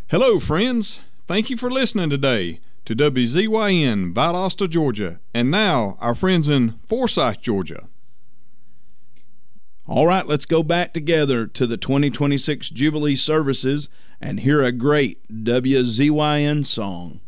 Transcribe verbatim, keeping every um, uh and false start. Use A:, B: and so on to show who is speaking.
A: Hello, friends. Thank you for listening today to W Z Y N Valdosta, Georgia, and now our friends in Forsyth, Georgia.
B: All right, let's go back together to the twenty twenty-six Jubilee services and hear a great W Z Y N song.